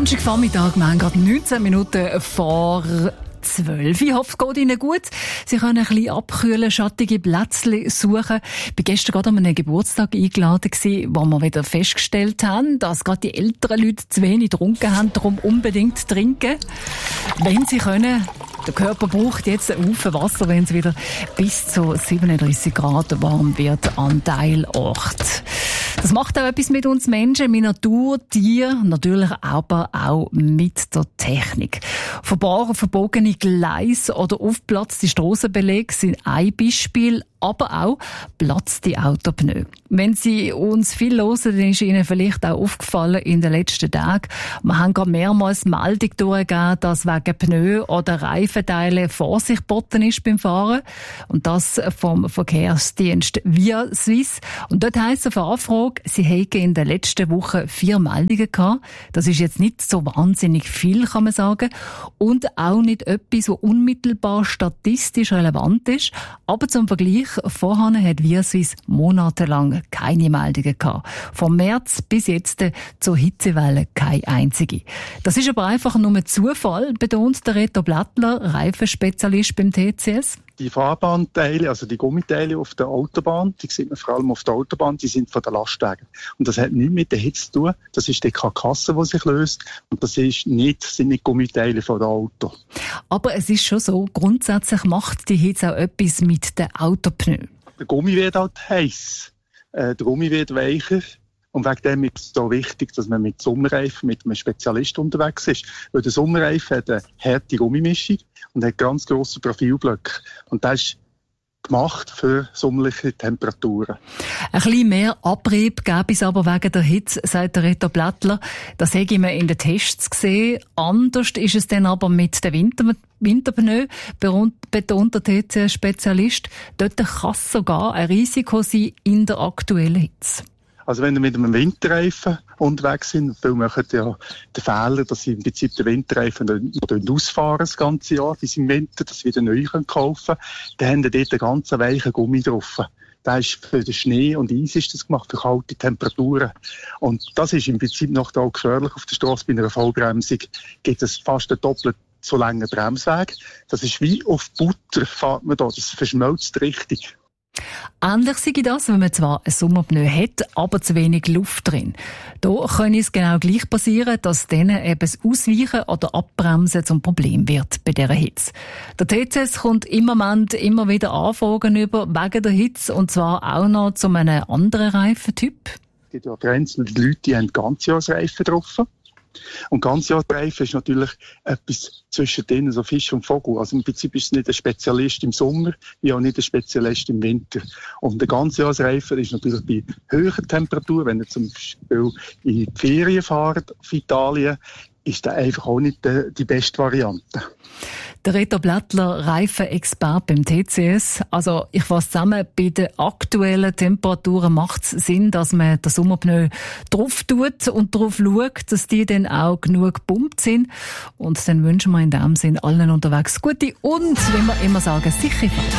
Donnerstagvormittag, wir haben gerade 19 Minuten vor 12. Ich hoffe, es geht Ihnen gut. Sie können ein bisschen abkühlen, schattige Plätzchen suchen. Ich war gestern gerade an einem Geburtstag eingeladen, wo wir wieder festgestellt haben, dass gerade die älteren Leute zu wenig getrunken haben, darum unbedingt trinken. Wenn Sie können, der Körper braucht jetzt einen Haufen Wasser, wenn es wieder bis zu 37 Grad warm wird an Teilort. Das macht auch etwas mit uns Menschen, mit Natur, Tieren, natürlich aber auch mit der Technik. Verbogene Gleise oder aufgeplatzte Strassenbeläge sind ein Beispiel, aber auch platzte Autopneu. Wenn Sie uns viel hören, dann ist Ihnen vielleicht auch aufgefallen in den letzten Tagen, wir haben gerade mehrmals Meldung durchgegeben, dass wegen Pneu oder Reifenteile Vorsicht geboten ist beim Fahren. Und das vom Verkehrsdienst Via Suisse. Und dort heisst es auf Anfrage, Sie hätten in den letzten Wochen 4 Meldungen gehabt. Das ist jetzt nicht so wahnsinnig viel, kann man sagen. Und auch nicht etwas, was unmittelbar statistisch relevant ist. Aber zum Vergleich, vorher hat Via Suisse monatelang keine Meldungen gehabt. Vom März bis jetzt zur Hitzewelle keine einzige. Das ist aber einfach nur Zufall, betont der Reto Blättler, Reifenspezialist beim TCS. Die Fahrbahnteile, also die Gummiteile auf der Autobahn, die sieht man vor allem auf der Autobahn, die sind von den Lastwagen. Und das hat nichts mit der Hitze zu tun. Das ist die Karkasse, die sich löst. Und das sind nicht Gummiteile von dem Auto. Aber es ist schon so, grundsätzlich macht die Hitze auch etwas mit den Autopneu. Der Gummi wird halt heiß. Der Gummi wird weicher. Und wegen dem ist es so wichtig, dass man mit Sommerreifen, mit einem Spezialisten unterwegs ist. Weil der Sommerreifen hat eine harte Gummimischung und hat ganz grosse Profilblöcke. Und das ist gemacht für sommerliche Temperaturen. Ein bisschen mehr Abrieb gäbe es aber wegen der Hitze, sagt der Reto Blättler. Das habe ich mir in den Tests gesehen. Anders ist es dann aber mit den Winterpneu, betont der TC-Spezialist. Dort kann es sogar ein Risiko sein in der aktuellen Hitze. Also wenn wir mit einem Winterreifen unterwegs sind, viele machen ja den Fehler, dass sie im Prinzip den Winterreifen ausfahren das ganze Jahr, bis im Winter, dass sie wieder neu kaufen können, dann haben die dort einen ganz weichen Gummi drauf. Das ist für den Schnee und Eis ist das gemacht, für kalte Temperaturen. Und das ist im Prinzip noch da gefährlich auf der Straße. Bei einer Vollbremsung gibt es fast einen doppelt so langen Bremsweg. Das ist wie auf Butter, fährt man da, das verschmilzt richtig. Ähnlich sei das, wenn man zwar ein Sommerpneu hat, aber zu wenig Luft drin. Da könnte es genau gleich passieren, dass denen eben das Ausweichen oder Abbremsen zum Problem wird bei dieser Hitze. Der TCS kommt im Moment immer wieder Anfragen über wegen der Hitze und zwar auch noch zu einem anderen Reifentyp. Es gibt ja Grenzen, die Leute die haben Ganzjahresreifen drauf. Und Ganzjahresreifen ist natürlich etwas zwischen denen, so Fisch und Vogel. Also im Prinzip ist es nicht ein Spezialist im Sommer, wie auch nicht ein Spezialist im Winter. Und der Ganzjahresreifen ist natürlich bei höheren Temperaturen, wenn ihr zum Beispiel in die Ferien fahrt auf Italien, ist das einfach auch nicht die beste Variante. Der Reto Blättler, Reifenexperte beim TCS. Also, ich fasse zusammen, bei den aktuellen Temperaturen macht es Sinn, dass man den Sommerpneu drauf tut und darauf schaut, dass die dann auch genug gepumpt sind. Und dann wünschen wir in dem Sinn allen unterwegs gute und, wie wir immer sagen, sichere Fahrt.